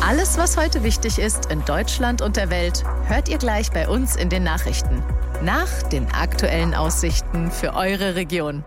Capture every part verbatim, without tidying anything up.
Alles, was heute wichtig ist in Deutschland und der Welt, hört ihr gleich bei uns in den Nachrichten. Nach den aktuellen Aussichten für eure Region.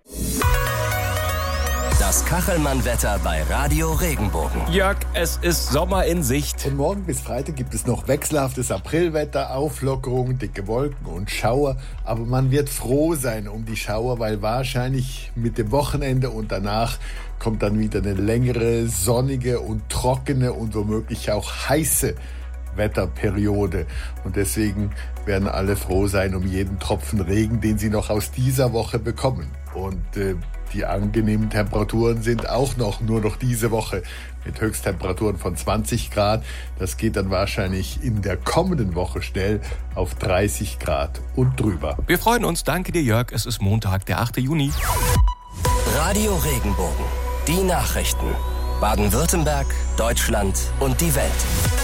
Das Kachelmann-Wetter bei Radio Regenbogen. Jörg, es ist Sommer in Sicht. Von morgen bis Freitag gibt es noch wechselhaftes Aprilwetter, Auflockerung, dicke Wolken und Schauer. Aber man wird froh sein um die Schauer, weil wahrscheinlich mit dem Wochenende und danach kommt dann wieder eine längere, sonnige und trockene und womöglich auch heiße Wetterperiode. Und deswegen werden alle froh sein um jeden Tropfen Regen, den sie noch aus dieser Woche bekommen. Und äh, die angenehmen Temperaturen sind auch noch nur noch diese Woche mit Höchsttemperaturen von zwanzig Grad. Das geht dann wahrscheinlich in der kommenden Woche schnell auf dreißig Grad und drüber. Wir freuen uns. Danke dir, Jörg. Es ist Montag, der achte Juni. Radio Regenbogen. Die Nachrichten. Baden-Württemberg, Deutschland und die Welt.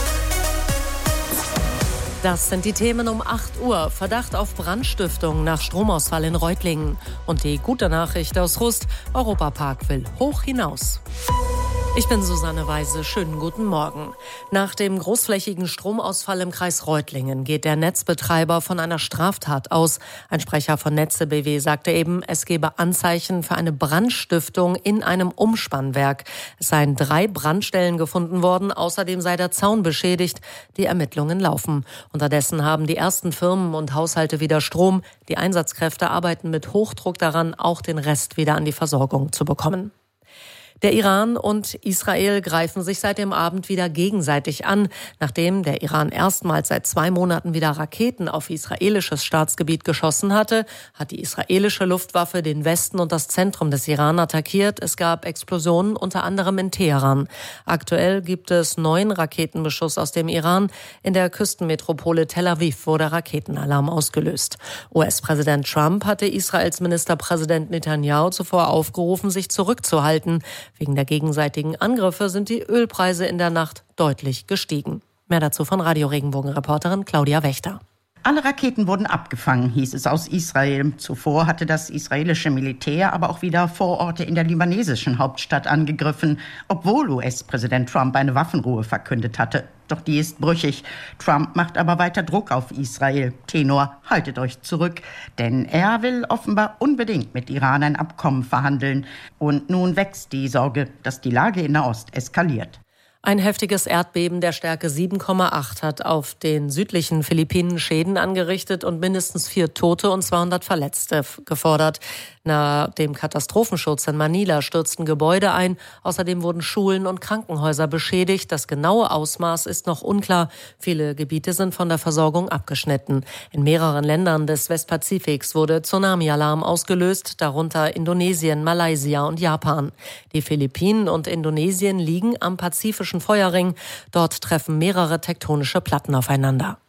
Das sind die Themen um acht Uhr. Verdacht auf Brandstiftung nach Stromausfall in Reutlingen. Und die gute Nachricht aus Rust: Europapark will hoch hinaus. Ich bin Susanne Weise. Schönen guten Morgen. Nach dem großflächigen Stromausfall im Kreis Reutlingen geht der Netzbetreiber von einer Straftat aus. Ein Sprecher von Netze B W sagte eben, es gebe Anzeichen für eine Brandstiftung in einem Umspannwerk. Es seien drei Brandstellen gefunden worden. Außerdem sei der Zaun beschädigt. Die Ermittlungen laufen. Unterdessen haben die ersten Firmen und Haushalte wieder Strom. Die Einsatzkräfte arbeiten mit Hochdruck daran, auch den Rest wieder an die Versorgung zu bekommen. Der Iran und Israel greifen sich seit dem Abend wieder gegenseitig an. Nachdem der Iran erstmals seit zwei Monaten wieder Raketen auf israelisches Staatsgebiet geschossen hatte, hat die israelische Luftwaffe den Westen und das Zentrum des Iran attackiert. Es gab Explosionen, unter anderem in Teheran. Aktuell gibt es neuen Raketenbeschuss aus dem Iran. In der Küstenmetropole Tel Aviv wurde Raketenalarm ausgelöst. U S-Präsident Trump hatte Israels Ministerpräsident Netanyahu zuvor aufgerufen, sich zurückzuhalten. Wegen der gegenseitigen Angriffe sind die Ölpreise in der Nacht deutlich gestiegen. Mehr dazu von Radio Regenbogen-Reporterin Claudia Wächter. Alle Raketen wurden abgefangen, hieß es aus Israel. Zuvor hatte das israelische Militär aber auch wieder Vororte in der libanesischen Hauptstadt angegriffen, obwohl U S-Präsident Trump eine Waffenruhe verkündet hatte. Doch die ist brüchig. Trump macht aber weiter Druck auf Israel. Tenor, haltet euch zurück, denn er will offenbar unbedingt mit Iran ein Abkommen verhandeln. Und nun wächst die Sorge, dass die Lage in Nahost eskaliert. Ein heftiges Erdbeben der Stärke sieben Komma acht hat auf den südlichen Philippinen Schäden angerichtet und mindestens vier Tote und zweihundert Verletzte gefordert. Nach dem Katastrophenschutz in Manila stürzten Gebäude ein. Außerdem wurden Schulen und Krankenhäuser beschädigt. Das genaue Ausmaß ist noch unklar. Viele Gebiete sind von der Versorgung abgeschnitten. In mehreren Ländern des Westpazifiks wurde Tsunami-Alarm ausgelöst, darunter Indonesien, Malaysia und Japan. Die Philippinen und Indonesien liegen am Pazifischen Feuerring. Dort treffen mehrere tektonische Platten aufeinander.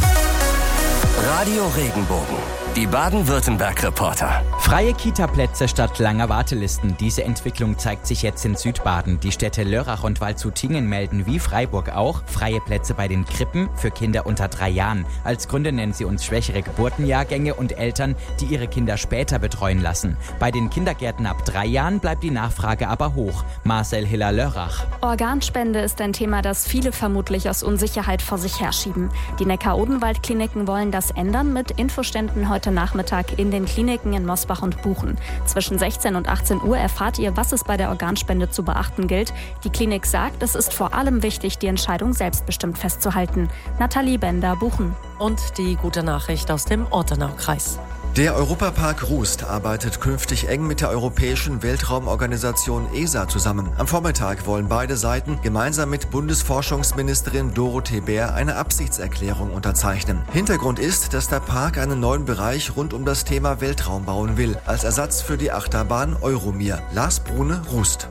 Radio Regenbogen. Die Baden-Württemberg-Reporter. Freie Kita-Plätze statt langer Wartelisten. Diese Entwicklung zeigt sich jetzt in Südbaden. Die Städte Lörrach und Waldshutingen melden wie Freiburg auch freie Plätze bei den Krippen für Kinder unter drei Jahren. Als Gründe nennen sie uns schwächere Geburtenjahrgänge und Eltern, die ihre Kinder später betreuen lassen. Bei den Kindergärten ab drei Jahren bleibt die Nachfrage aber hoch. Marcel Hiller-Lörrach. Organspende ist ein Thema, das viele vermutlich aus Unsicherheit vor sich herschieben. Die Neckar-Odenwald-Kliniken wollen das ändern mit Infoständen heute Nachmittag in den Kliniken in Mosbach und Buchen. Zwischen sechzehn und achtzehn Uhr erfahrt ihr, was es bei der Organspende zu beachten gilt. Die Klinik sagt, es ist vor allem wichtig, die Entscheidung selbstbestimmt festzuhalten. Nathalie Bender, Buchen. Und die gute Nachricht aus dem Ortenaukreis. Der Europapark Rust arbeitet künftig eng mit der Europäischen Weltraumorganisation E S A zusammen. Am Vormittag wollen beide Seiten gemeinsam mit Bundesforschungsministerin Dorothee Bär eine Absichtserklärung unterzeichnen. Hintergrund ist, dass der Park einen neuen Bereich rund um das Thema Weltraum bauen will, als Ersatz für die Achterbahn Euromir. Lars Brune, Rust.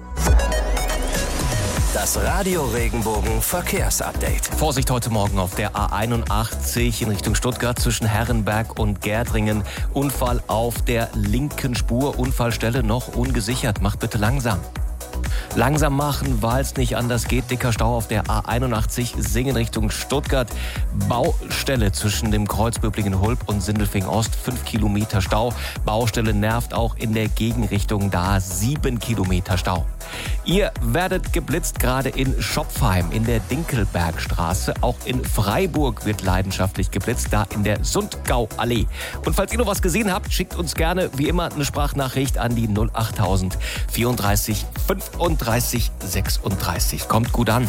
Das Radio Regenbogen Verkehrsupdate. Vorsicht heute Morgen auf der A einundachtzig in Richtung Stuttgart zwischen Herrenberg und Gerdringen. Unfall auf der linken Spur. Unfallstelle noch ungesichert. Macht bitte langsam. Langsam machen, weil es nicht anders geht. Dicker Stau auf der A einundachtzig Singen Richtung Stuttgart. Baustelle zwischen dem Kreuz Böblingen-Hulb und Sindelfingen-Ost. fünf Kilometer Stau. Baustelle nervt auch in der Gegenrichtung. Da sieben Kilometer Stau. Ihr werdet geblitzt, gerade in Schopfheim in der Dinkelbergstraße. Auch in Freiburg wird leidenschaftlich geblitzt, da in der Sundgauallee. Und falls ihr noch was gesehen habt, schickt uns gerne wie immer eine Sprachnachricht an die null achttausend vierunddreißig fünfunddreißig sechsunddreißig. Kommt gut an.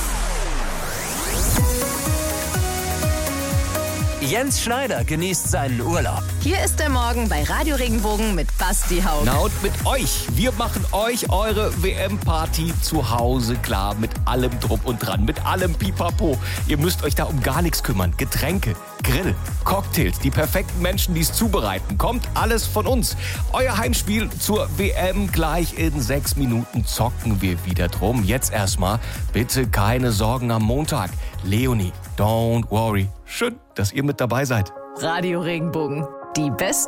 Jens Schneider genießt seinen Urlaub. Hier ist der Morgen bei Radio Regenbogen mit Basti Haug. Na und mit euch. Wir machen euch eure W M-Party zu Hause klar. Mit allem drum und dran. Mit allem Pipapo. Ihr müsst euch da um gar nichts kümmern. Getränke, Grill, Cocktails, die perfekten Menschen, die es zubereiten. Kommt alles von uns. Euer Heimspiel zur W M. Gleich in sechs Minuten zocken wir wieder drum. Jetzt erstmal bitte keine Sorgen am Montag. Leonie, don't worry. Schön, dass ihr mit dabei seid. Radio Regenbogen. Die besten